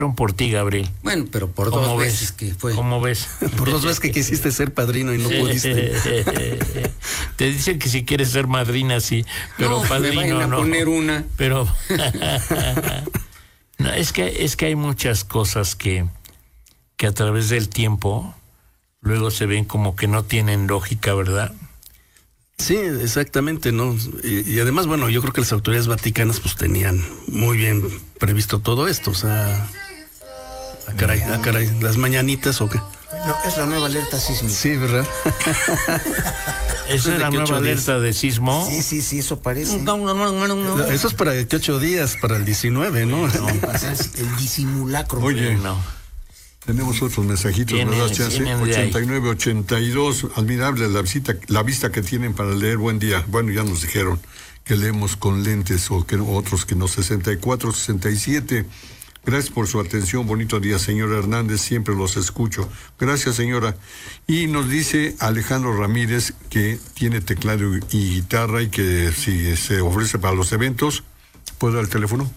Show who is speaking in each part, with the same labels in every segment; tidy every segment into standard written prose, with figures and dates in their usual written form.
Speaker 1: por ti, Gabriel.
Speaker 2: Bueno, pero por dos veces que fue.
Speaker 1: ¿Cómo ves?
Speaker 3: Por 2 veces que quisiste ser padrino y no pudiste.
Speaker 1: Te dicen que si quieres ser madrina, sí, pero
Speaker 2: no,
Speaker 1: padrino
Speaker 2: me vayan a
Speaker 1: no.
Speaker 2: poner una.
Speaker 1: Pero no, es que hay muchas cosas que a través del tiempo luego se ven como que no tienen lógica, ¿verdad?
Speaker 3: Sí, exactamente, ¿no? Y además, bueno, yo creo que las autoridades vaticanas pues tenían muy bien previsto todo esto, o sea... caray, ¿las mañanitas o qué?
Speaker 2: No, es la nueva alerta sísmica.
Speaker 3: Sí, ¿verdad?
Speaker 1: ¿Esa es la nueva alerta de sismo?
Speaker 2: Sí, eso parece.
Speaker 3: No, eso es para que 8 días, para el 19, ¿no?
Speaker 2: No, es el disimulacro.
Speaker 4: Oye,
Speaker 1: No.
Speaker 4: Tenemos otros mensajitos, ¿verdad, Chance? 89-82, admirable la vista que tienen para leer. Buen día. Bueno, ya nos dijeron que leemos con lentes o que otros que no. 64-67. Gracias por su atención. Bonito día, señora Hernández. Siempre los escucho. Gracias, señora. Y nos dice Alejandro Ramírez que tiene teclado y guitarra y que si se ofrece para los eventos, ¿puedo dar el teléfono?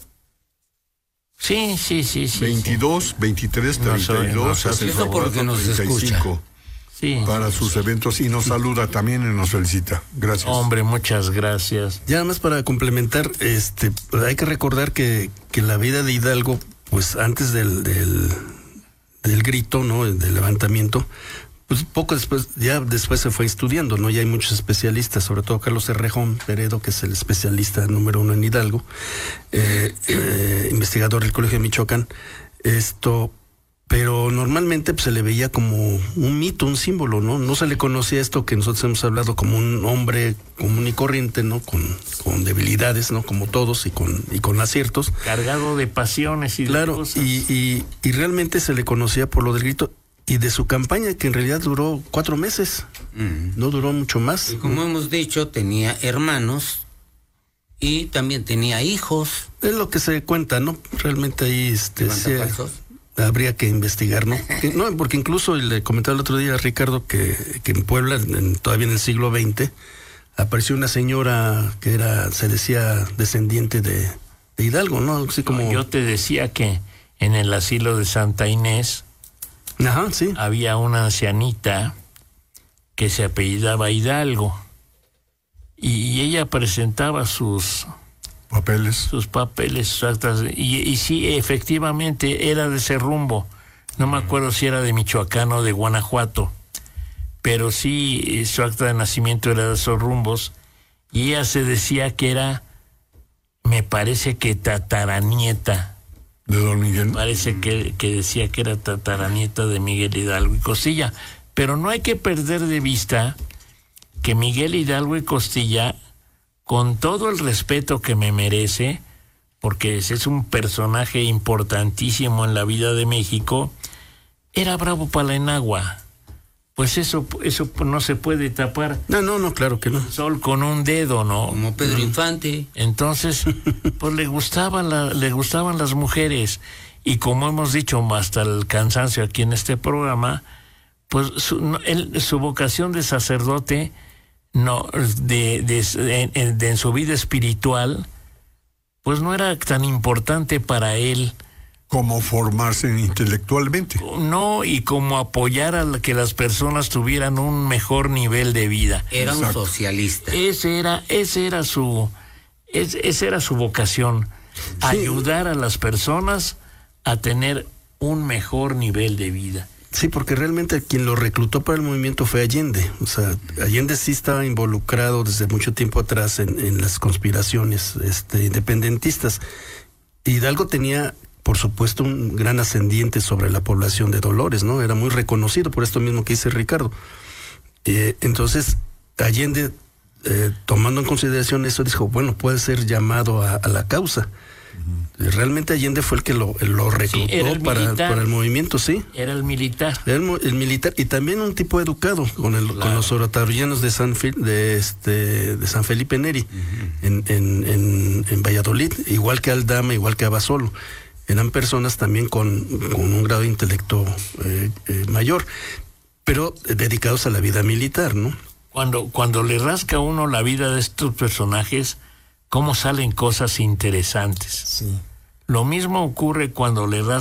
Speaker 1: Sí.
Speaker 4: 22, 23, 32, hace el favor, 35.
Speaker 1: Sí.
Speaker 4: Para sus eventos y nos saluda también y nos felicita. Gracias.
Speaker 1: Hombre, muchas gracias.
Speaker 3: Ya nada más para complementar, hay que recordar que la vida de Hidalgo, pues antes del grito, ¿no? Del levantamiento, pues poco después, ya después se fue estudiando, ¿no? Ya hay muchos especialistas, sobre todo Carlos Cerrejón Peredo, que es el especialista número 1 en Hidalgo, investigador del Colegio de Michoacán, pero normalmente pues, se le veía como un mito, un símbolo, ¿no? No se le conocía esto que nosotros hemos hablado como un hombre común y corriente, ¿no? Con debilidades, ¿no? Como todos y con aciertos.
Speaker 1: Cargado de pasiones y
Speaker 3: claro,
Speaker 1: de cosas.
Speaker 3: Y realmente se le conocía por lo del grito y de su campaña, que en realidad duró 4 meses. No duró mucho más.
Speaker 2: Y como hemos dicho, tenía hermanos y también tenía hijos.
Speaker 3: Es lo que se cuenta, ¿no? Realmente ahí habría que investigar, ¿no? No, porque incluso le comentaba el otro día a Ricardo que en Puebla, todavía en el siglo XX, apareció una señora que se decía descendiente de Hidalgo, ¿no? Así como...
Speaker 1: Yo te decía que en el asilo de Santa Inés,
Speaker 3: ajá, sí,
Speaker 1: había una ancianita que se apellidaba Hidalgo y ella presentaba sus papeles, sus actas, y sí, efectivamente era de ese rumbo. No me acuerdo si era de Michoacán o de Guanajuato, pero sí su acta de nacimiento era de esos rumbos, y ella se decía que era, me parece que tataranieta
Speaker 4: de don Miguel.
Speaker 1: Parece que decía que era tataranieta de Miguel Hidalgo y Costilla, pero no hay que perder de vista que Miguel Hidalgo y Costilla, con todo el respeto que me merece, porque es un personaje importantísimo en la vida de México, era bravo para la enagua. Pues eso no se puede tapar.
Speaker 3: No, claro que no.
Speaker 1: Sol con un dedo, ¿no?
Speaker 2: Como Pedro Infante.
Speaker 1: Entonces, pues le gustaban las mujeres, y como hemos dicho hasta el cansancio aquí en este programa, pues su vocación de sacerdote, no, en su vida espiritual, pues no era tan importante para él
Speaker 4: como formarse intelectualmente.
Speaker 1: No, y como apoyar a que las personas tuvieran un mejor nivel de vida.
Speaker 2: Era un socialista.
Speaker 1: Esa era su vocación, sí. Ayudar a las personas a tener un mejor nivel de vida.
Speaker 3: Sí, porque realmente quien lo reclutó para el movimiento fue Allende. O sea, Allende sí estaba involucrado desde mucho tiempo atrás en las conspiraciones independentistas. Hidalgo tenía, por supuesto, un gran ascendiente sobre la población de Dolores, ¿no? Era muy reconocido por esto mismo que dice Ricardo. Entonces, Allende, tomando en consideración eso, dijo, bueno, puede ser llamado a la causa. Realmente Allende fue el que lo reclutó, sí, para el movimiento, sí.
Speaker 1: Era el militar.
Speaker 3: Era el militar, y también un tipo educado, con los oratorianos de San Felipe Neri, en Valladolid, igual que Aldama, igual que Abasolo. Eran personas también con un grado de intelecto mayor, pero dedicados a la vida militar, ¿no?
Speaker 1: Cuando le rasca a uno la vida de estos personajes, cómo salen cosas interesantes.
Speaker 3: Sí.
Speaker 1: Lo mismo ocurre cuando le rasca